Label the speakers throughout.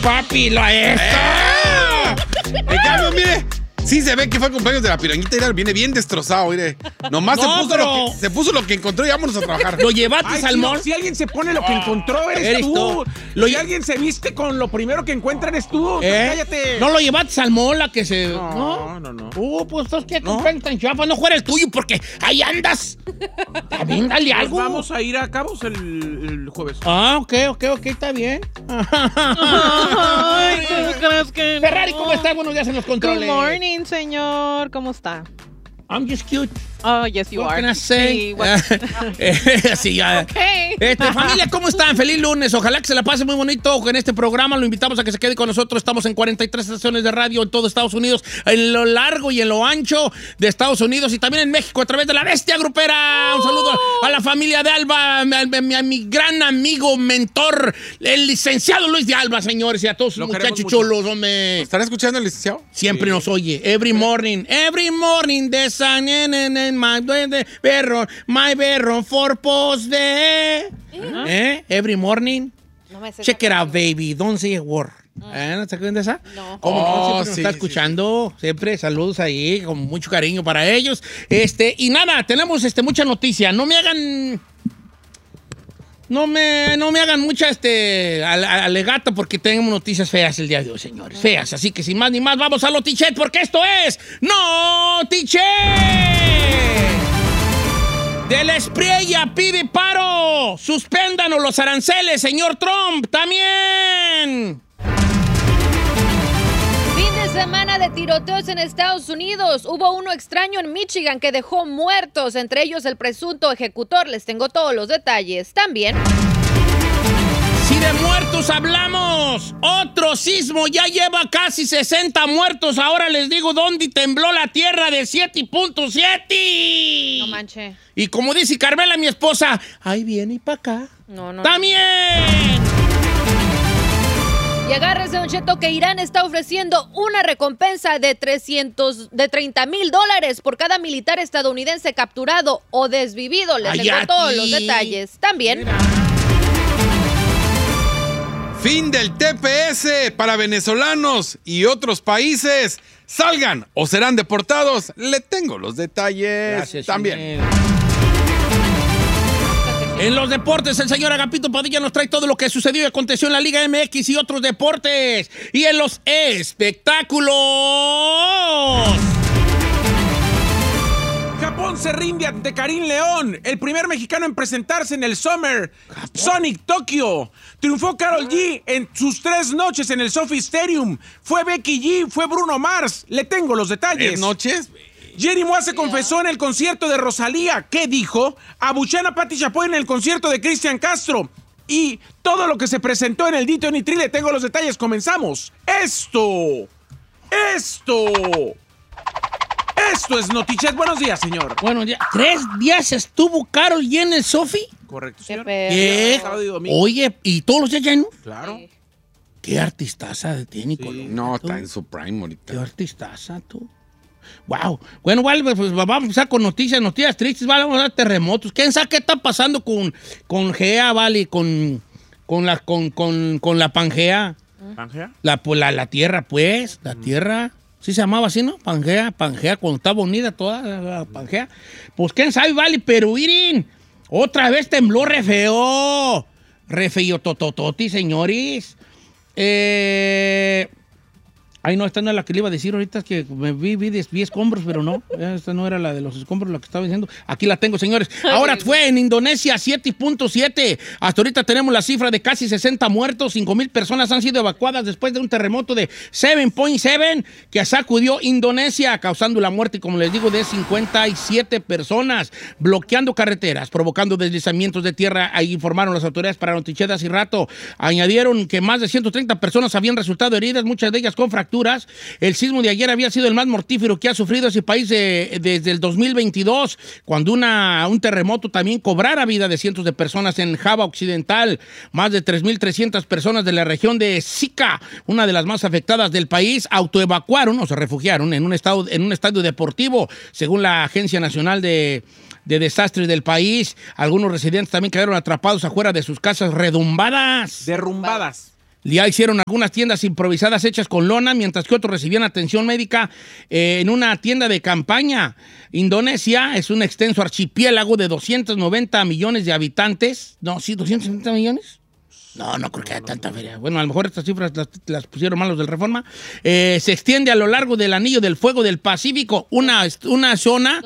Speaker 1: papi! ¡Lo eso!
Speaker 2: En cambio, mire, sí se ve que fue el cumpleaños de la pirañita. Mira, viene bien destrozado, mire. Nomás se puso lo que encontró y vámonos a trabajar.
Speaker 1: ¿Lo llevaste al mall?
Speaker 3: Si alguien se pone lo que encontró, eres tú. Si alguien se viste con lo primero que encuentra, eres tú. Cállate.
Speaker 1: ¿No lo llevaste al mall a que se...?
Speaker 3: No.
Speaker 1: Pues entonces, ¿qué cumpleaños tan chafa? No fuera el tuyo porque ahí andas. También dale algo.
Speaker 3: Vamos a ir a Cabos el jueves.
Speaker 1: Ok, está bien.
Speaker 4: Ay, ¿tú crees que no?
Speaker 1: Ferrari, ¿cómo estás? Buenos días en los controles.
Speaker 4: Good morning, señor. ¿Cómo está?
Speaker 1: I'm just cute.
Speaker 4: Oh, yes, you
Speaker 1: What
Speaker 4: are.
Speaker 1: can I say? Sí,
Speaker 4: Okay.
Speaker 1: familia, ¿cómo están? Feliz lunes. Ojalá que se la pase muy bonito en este programa. Lo invitamos a que se quede con nosotros. Estamos en 43 estaciones de radio en todo Estados Unidos, en lo largo y en lo ancho de Estados Unidos y también en México a través de La Bestia Grupera. Un saludo a la familia de Alba, a mi gran amigo, mentor, el licenciado Luis de Alba, señores, y a todos sus muchachos chulos, hombre.
Speaker 2: ¿Están escuchando el licenciado?
Speaker 1: Siempre nos oye. Every morning, the sun and my berro for post day. Every morning.
Speaker 4: No me sé
Speaker 1: Check
Speaker 4: esa
Speaker 1: it out,
Speaker 4: canción.
Speaker 1: baby. Don't say a word. ¿No se acuerdan de esa?
Speaker 4: No.
Speaker 1: ¿Cómo no? Siempre nos
Speaker 2: sí,
Speaker 1: está
Speaker 2: sí,
Speaker 1: escuchando. Siempre saludos ahí, con mucho cariño para ellos. Y nada, tenemos mucha noticia. No me hagan... No me hagan mucha alegato porque tenemos noticias feas el día de hoy, señores. Feas. Así que sin más ni más, vamos a Notichet porque esto es Notichet. Del Espriella pide paro. Suspéndanos los aranceles, señor Trump. También.
Speaker 5: Fin de semana de tiroteos en Estados Unidos. Hubo uno extraño en Michigan que dejó muertos, entre ellos el presunto ejecutor. Les tengo todos los detalles. También.
Speaker 1: Si de muertos hablamos, otro sismo ya lleva casi 60 muertos. Ahora les digo dónde tembló la tierra de 7.7.
Speaker 5: No manche.
Speaker 1: Y como dice Carmela, mi esposa, ahí viene y para acá.
Speaker 5: No.
Speaker 1: ¡También!
Speaker 5: Y agárrese, Don Cheto, que Irán está ofreciendo una recompensa de $30,000 por cada militar estadounidense capturado o desvivido. Les tengo todos los detalles. También.
Speaker 1: Mira.
Speaker 2: Fin del TPS para venezolanos y otros países. Salgan o serán deportados. Le tengo los detalles.
Speaker 1: Gracias,
Speaker 2: también.
Speaker 1: señor. En los deportes, el señor Agapito Padilla nos trae todo lo que sucedió y aconteció en la Liga MX y otros deportes. Y en los espectáculos.
Speaker 3: Japón se rinde ante Karim León, el primer mexicano en presentarse en el Summer Sonic Tokyo. Triunfó Karol G en sus 3 noches en el Sophie Stadium. Fue Becky G, fue Bruno Mars. Le tengo los detalles.
Speaker 2: 3 noches.
Speaker 3: Jenny Moa se confesó en el concierto de Rosalía. ¿Qué dijo? Abuchean a Pati Chapoy en el concierto de Cristian Castro. Y todo lo que se presentó en el Dito Nitri, le tengo los detalles. Comenzamos. Esto es Notichet. Buenos días, señor.
Speaker 1: Bueno, 3 días estuvo Karol G en el Sophie.
Speaker 3: Correcto,
Speaker 5: Qué
Speaker 3: señor.
Speaker 5: perro.
Speaker 1: ¿Qué?
Speaker 3: Sábado y domingo.
Speaker 1: Oye, ¿y todos los días llenos?
Speaker 3: Claro.
Speaker 5: Sí.
Speaker 1: ¿Qué artistaza tiene Colombia?
Speaker 2: No,
Speaker 1: tú?
Speaker 2: está en su prime ahorita.
Speaker 1: ¿Qué artistaza tú? Wow. Bueno, vale, pues vamos a empezar con noticias tristes, vale, vamos a dar terremotos. ¿Quién sabe qué está pasando con Gea, vale? Con la Pangea.
Speaker 3: ¿Pangea?
Speaker 1: La tierra, pues, la tierra. ¿Sí se llamaba así, no? Pangea, cuando estaba unida toda la Pangea. Pues quién sabe, vale, pero Irin, otra vez tembló re feo totototi, señores. Ay, no, esta no es la que le iba a decir ahorita, es que me vi escombros, pero no, esta no era la de los escombros, la que estaba diciendo. Aquí la tengo, señores. Ahora fue en Indonesia, 7.7. Hasta ahorita tenemos la cifra de casi 60 muertos, 5,000 personas han sido evacuadas después de un terremoto de 7.7 que sacudió Indonesia, causando la muerte, como les digo, de 57 personas, bloqueando carreteras, provocando deslizamientos de tierra. Ahí informaron las autoridades para Notichet hace rato. Añadieron que más de 130 personas habían resultado heridas, muchas de ellas con fracturas. El sismo de ayer había sido el más mortífero que ha sufrido ese país desde el 2022, cuando un terremoto también cobrara vida de cientos de personas en Java Occidental. Más de 3.300 personas de la región de Sika, una de las más afectadas del país, autoevacuaron o se refugiaron en un estadio deportivo, según la Agencia Nacional de Desastres del país. Algunos residentes también quedaron atrapados afuera de sus casas derrumbadas. Ya hicieron algunas tiendas improvisadas hechas con lona, mientras que otros recibían atención médica en una tienda de campaña. Indonesia es un extenso archipiélago de 290 millones de habitantes. No, sí, 270 millones. No creo que haya tanta feria. Bueno, a lo mejor estas cifras las pusieron mal los del Reforma. Se extiende a lo largo del Anillo del Fuego del Pacífico, una zona...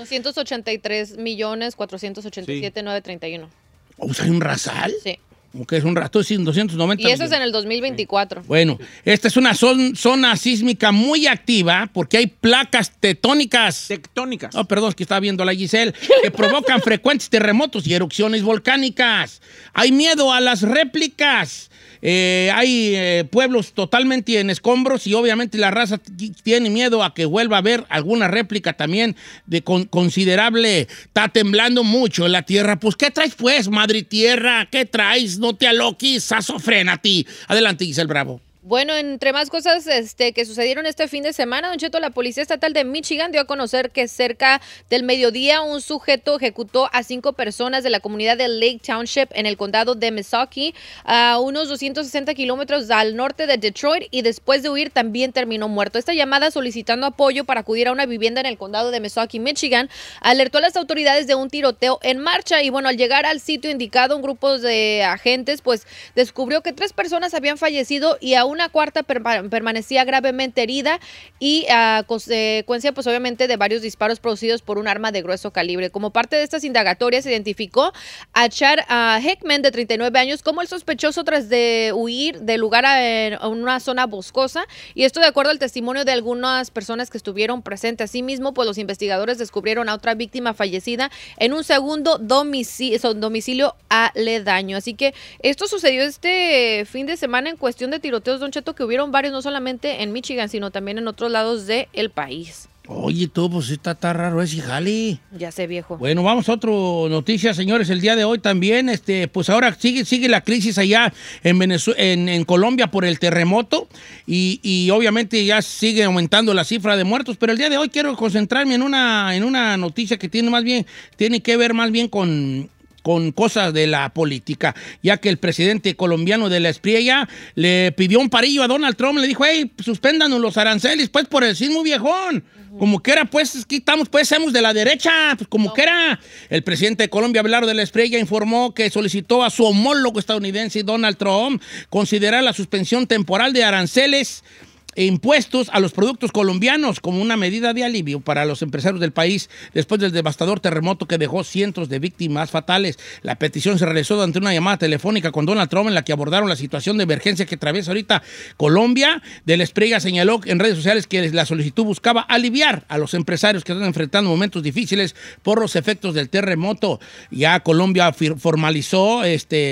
Speaker 5: 283,487,931.
Speaker 1: O sea, ¿hay un rasal?
Speaker 5: Sí.
Speaker 1: Que es un rato, sí, 290
Speaker 5: Y eso
Speaker 1: millones.
Speaker 5: es en el 2024.
Speaker 1: Bueno, esta es una zona sísmica muy activa porque hay placas tectónicas.
Speaker 3: Tectónicas.
Speaker 1: Oh, perdón, es que estaba viendo a la Giselle, que provocan frecuentes terremotos y erupciones volcánicas. Hay miedo a las réplicas. Hay pueblos totalmente en escombros y obviamente la raza tiene miedo a que vuelva a haber alguna réplica también de considerable. Está temblando mucho la tierra. Pues, ¿qué traes, pues, madre tierra? ¿Qué traes? No te aloquis, sazofrénate. Adelante, Giselle Bravo.
Speaker 5: Bueno, entre más cosas que sucedieron este fin de semana, Don Cheto, la Policía Estatal de Michigan dio a conocer que cerca del mediodía un sujeto ejecutó a 5 personas de la comunidad de Lake Township en el condado de Missaukee, a unos 260 kilómetros al norte de Detroit, y después de huir también terminó muerto. Esta llamada solicitando apoyo para acudir a una vivienda en el condado de Missaukee, Michigan, alertó a las autoridades de un tiroteo en marcha y bueno, al llegar al sitio indicado, un grupo de agentes pues descubrió que 3 personas habían fallecido y aún una cuarta permanecía gravemente herida y a consecuencia, pues obviamente, de varios disparos producidos por un arma de grueso calibre. Como parte de estas indagatorias, se identificó a Chad Hickman, de 39 años, como el sospechoso tras de huir del lugar a una zona boscosa, y esto de acuerdo al testimonio de algunas personas que estuvieron presentes. Asimismo, pues los investigadores descubrieron a otra víctima fallecida en un segundo domicilio aledaño. Así que esto sucedió este fin de semana en cuestión de tiroteos, Don Cheto, que hubieron varios, no solamente en Michigan, sino también en otros lados del país.
Speaker 1: Oye, tú, pues está raro ese jali.
Speaker 5: Ya sé, viejo.
Speaker 1: Bueno, vamos a otra noticia, señores. El día de hoy también, pues ahora sigue la crisis allá en Colombia por el terremoto y obviamente ya sigue aumentando la cifra de muertos, pero el día de hoy quiero concentrarme en una noticia que tiene que ver más bien con cosas de la política, ya que el presidente colombiano de la Espriella le pidió un parillo a Donald Trump, le dijo, hey, suspéndanos los aranceles, pues, por el sismo, viejón. Como que era, pues, aquí estamos, pues, somos de la derecha, pues, como que era. El presidente de Colombia, Abelardo de la Espriella, informó que solicitó a su homólogo estadounidense, Donald Trump, considerar la suspensión temporal de aranceles e impuestos a los productos colombianos como una medida de alivio para los empresarios del país después del devastador terremoto que dejó cientos de víctimas fatales. La petición se realizó durante una llamada telefónica con Donald Trump en la que abordaron la situación de emergencia que atraviesa ahorita Colombia. De la Espriella señaló en redes sociales que la solicitud buscaba aliviar a los empresarios que están enfrentando momentos difíciles por los efectos del terremoto. Ya Colombia formalizó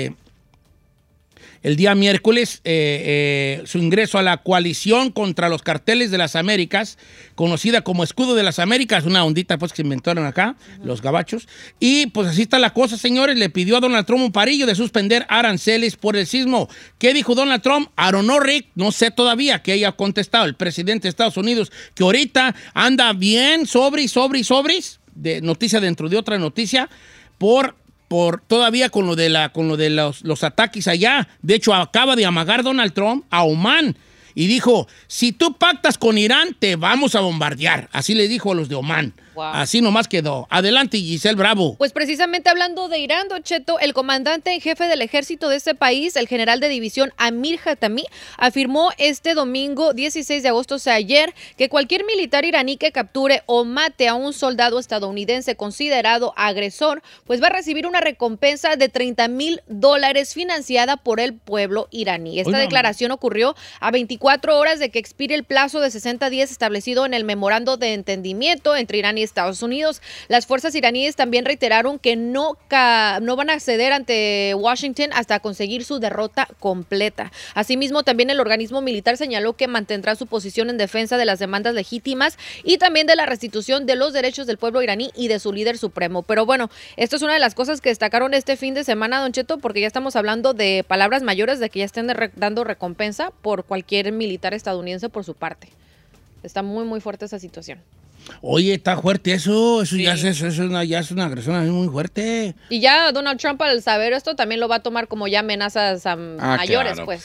Speaker 1: el día miércoles su ingreso a la coalición contra los carteles de las Américas, conocida como Escudo de las Américas, una ondita pues que se inventaron acá, los gabachos. Y pues así está la cosa, señores. Le pidió a Donald Trump un parillo de suspender aranceles por el sismo. ¿Qué dijo Donald Trump? I don't know, Rick, no sé todavía qué haya contestado el presidente de Estados Unidos, que ahorita anda bien sobris, de noticia dentro de otra noticia, por todavía con lo de los ataques allá. De hecho, acaba de amagar Donald Trump a Omán y dijo, si tú pactas con Irán, te vamos a bombardear. Así le dijo a los de Omán. Wow. Así nomás quedó. Adelante, Giselle Bravo.
Speaker 5: Pues precisamente hablando de Irán, Don Cheto, el comandante en jefe del ejército de este país, el general de división Amir Hatami, afirmó este domingo 16 de agosto, o sea, ayer, que cualquier militar iraní que capture o mate a un soldado estadounidense considerado agresor, pues va a recibir una recompensa de $30,000 financiada por el pueblo iraní. Esta declaración ocurrió a 24 horas de que expire el plazo de 60 días establecido en el memorando de entendimiento entre Irán y Estados Unidos. Las fuerzas iraníes también reiteraron que no van a ceder ante Washington hasta conseguir su derrota completa. Asimismo, también el organismo militar señaló que mantendrá su posición en defensa de las demandas legítimas y también de la restitución de los derechos del pueblo iraní y de su líder supremo. Pero bueno, esto es una de las cosas que destacaron este fin de semana, Don Cheto, porque ya estamos hablando de palabras mayores, de que ya estén dando recompensa por cualquier militar estadounidense por su parte. Está muy, muy fuerte esa situación.
Speaker 1: Oye, está fuerte eso sí. ya es una agresión muy fuerte.
Speaker 5: Y ya Donald Trump, al saber esto, también lo va a tomar como ya amenazas mayores, claro. Pues.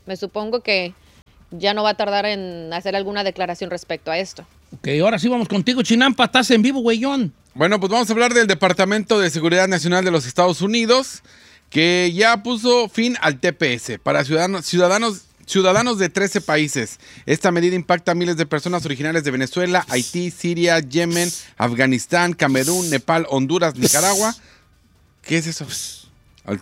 Speaker 5: me supongo que ya no va a tardar en hacer alguna declaración respecto a esto.
Speaker 1: Ok, ahora sí vamos contigo, Chinampa. Estás en vivo, güeyón.
Speaker 2: Bueno, pues vamos a hablar del Departamento de Seguridad Nacional de los Estados Unidos, que ya puso fin al TPS para ciudadanos de 13 países. Esta medida impacta a miles de personas originarias de Venezuela, Haití, Siria, Yemen, Afganistán, Camerún, Nepal, Honduras, Nicaragua. ¿Qué es eso?
Speaker 1: El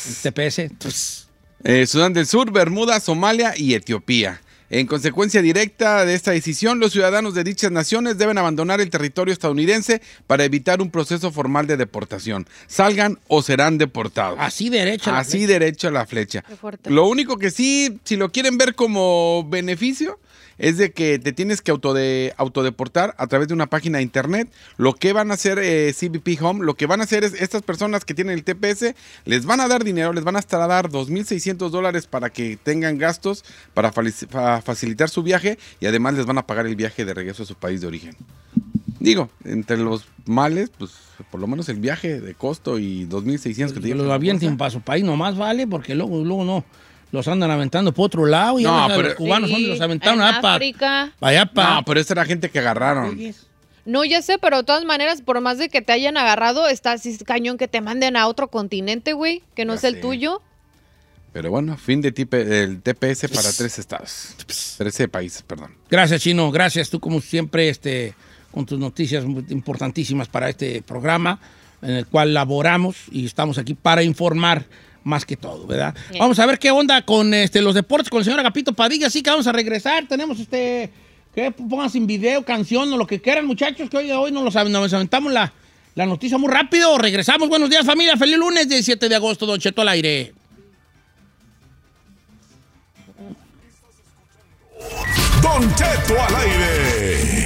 Speaker 1: TPS.
Speaker 2: Sudán del Sur, Bermuda, Somalia y Etiopía. En consecuencia directa de esta decisión, los ciudadanos de dichas naciones deben abandonar el territorio estadounidense para evitar un proceso formal de deportación. Salgan o serán deportados.
Speaker 1: Así derecha.
Speaker 2: Así derecha la flecha.
Speaker 5: Qué fuerte.
Speaker 2: Lo único que sí, si lo quieren ver como beneficio, es de que te tienes que autodeportar a través de una página de internet. Lo que van a hacer CBP Home, lo que van a hacer es estas personas que tienen el TPS, les van a dar dinero, les van a hasta dar $2,600 para que tengan gastos para facilitar su viaje y además les van a pagar el viaje de regreso a su país de origen. Digo, entre los males, pues por lo menos el viaje de costo y $2,600 que te
Speaker 1: Que los avienten para su país nomás vale, porque luego no. Los andan aventando por otro lado y
Speaker 2: No,
Speaker 1: pero
Speaker 2: pero-
Speaker 1: los cubanos
Speaker 5: Sí,
Speaker 1: los aventaron
Speaker 5: en
Speaker 1: para
Speaker 5: África.
Speaker 1: allá para.
Speaker 2: No, pero esa era gente que agarraron.
Speaker 5: No, ya sé, pero de todas maneras, por más de que te hayan agarrado, está así cañón que te manden a otro continente, güey, que no
Speaker 2: Ya
Speaker 5: es el
Speaker 2: sé.
Speaker 5: tuyo.
Speaker 2: Pero bueno, fin del TPS para 13 estados. 13 países, perdón.
Speaker 1: Gracias, Chino. Gracias. Tú, como siempre, con tus noticias muy importantísimas para este programa, en el cual laboramos y estamos aquí para informar más que todo, ¿verdad?
Speaker 5: Bien.
Speaker 1: Vamos a ver qué onda con los deportes con el señor Agapito Padilla. Así que vamos a regresar. Tenemos que pongan sin video, canción o lo que quieran, muchachos, que hoy nos aventamos la noticia muy rápido. Regresamos. Buenos días, familia. Feliz lunes, 17 de agosto, Don Cheto al aire.
Speaker 6: Don Cheto al aire.